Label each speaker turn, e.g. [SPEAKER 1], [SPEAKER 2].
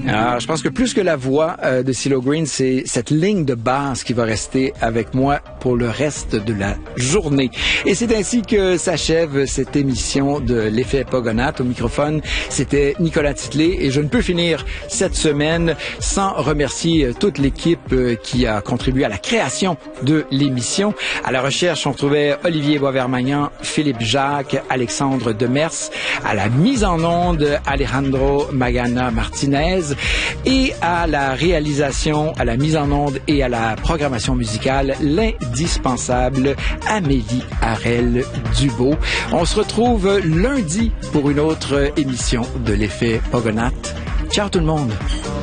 [SPEAKER 1] Alors, je pense que plus que la voix de CeeLo Green, c'est cette ligne de basse qui va rester avec moi pour le reste de la journée. Et c'est ainsi que s'achève cette émission de l'Effet Pogonath. Au microphone, c'était Nicolas Titley et je ne peux finir cette semaine sans remercier toute l'équipe qui a contribué à la création de l'émission. À la recherche, on trouvait Olivier Boisvermagnan, Philippe Jacques, Alexandre Demers, à la mise en onde, Alejandro Magana Martinez, et à la réalisation, à la mise en onde et à la programmation musicale, l'indispensable Amélie Harel-Dubo. On se retrouve lundi pour une autre émission de l'Effet Pogonath. Ciao tout le monde!